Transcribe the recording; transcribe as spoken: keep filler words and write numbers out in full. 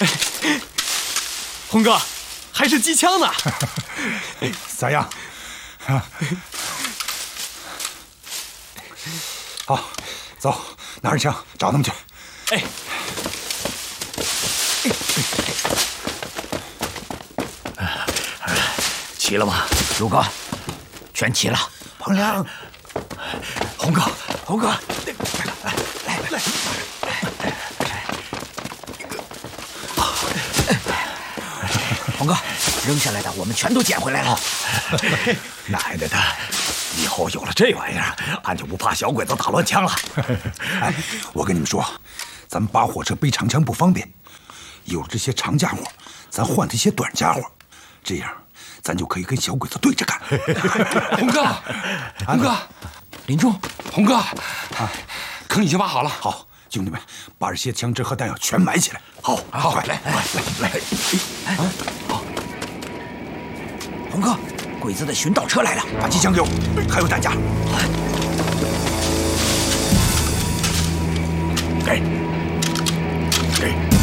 红哥，还是机枪呢。 咋样？好，走，拿着枪找他们去。 哎。 齐了吗，卢哥？全齐了。 彭良， 红哥，红哥，来来来，红哥，扔下来的我们全都捡回来了。奶奶的，以后有了这玩意儿，俺就不怕小鬼子打乱枪了。 哎，我跟你们说，咱们扒火车背长枪不方便，有了这些长家伙，咱换这些短家伙，这样咱就可以跟小鬼子对着干。 红哥，红哥， 林冲， 红哥，啊，坑已经挖好了。 好，兄弟们，把这些枪支和弹药全埋起来。 好，好，快来，来，来，来，哎，好。红哥，鬼子的寻导车来了， 把机枪给我，还有弹夹。 给，给。